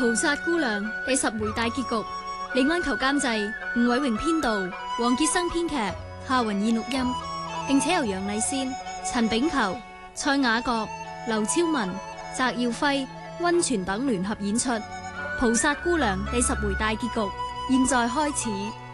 菩薩姑娘第10回大結局，李安求監製，吳偉榮編導，黃傑生編劇，夏雲燕錄音，並且由楊麗仙、陳炳球、蔡雅閣、劉超文、翟耀輝、溫泉等聯合演出。菩薩姑娘第10回大結局，現在開始。